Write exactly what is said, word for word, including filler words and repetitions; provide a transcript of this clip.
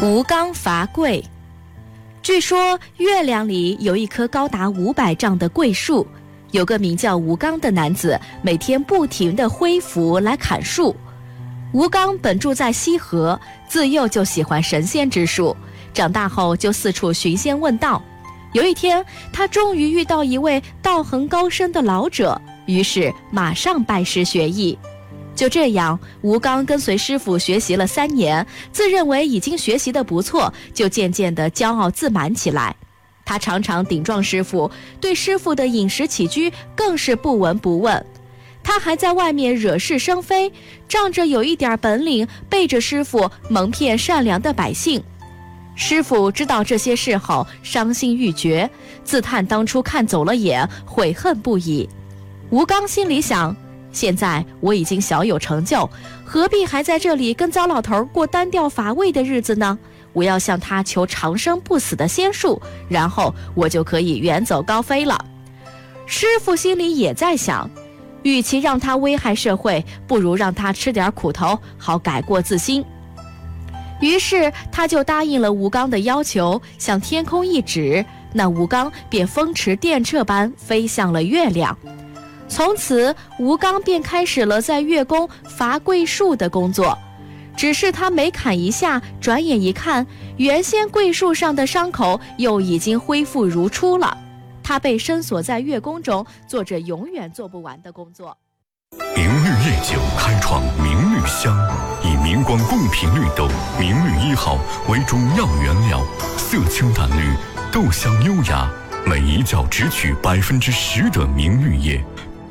吴刚伐桂。据说月亮里有一棵高达五百丈的桂树，有个名叫吴刚的男子，每天不停地挥斧来砍树。吴刚本住在西河，自幼就喜欢神仙之术，长大后就四处寻仙问道。有一天，他终于遇到一位道行高深的老者，于是马上拜师学艺。就这样，吴刚跟随师傅学习了三年，自认为已经学习得不错，就渐渐地骄傲自满起来。他常常顶撞师傅，对师傅的饮食起居更是不闻不问。他还在外面惹是生非，仗着有一点本领，背着师傅蒙骗善良的百姓。师傅知道这些事后，伤心欲绝，自叹当初看走了眼，悔恨不已。吴刚心里想，现在我已经小有成就，何必还在这里跟糟老头过单调乏味的日子呢？我要向他求长生不死的仙术，然后我就可以远走高飞了。师傅心里也在想，与其让他危害社会，不如让他吃点苦头，好改过自新。于是他就答应了吴刚的要求，向天空一指，那吴刚便风驰电掣般飞向了月亮。从此，吴刚便开始了在月宫伐桂树的工作。只是他每砍一下，转眼一看，原先桂树上的伤口又已经恢复如初了。他被深锁在月宫中，做着永远做不完的工作。 明绿夜酒开创明绿香，以明光贡品绿豆明绿一号为中药原料，色清淡绿，豆香优雅，每一角只取百分之十的明绿叶。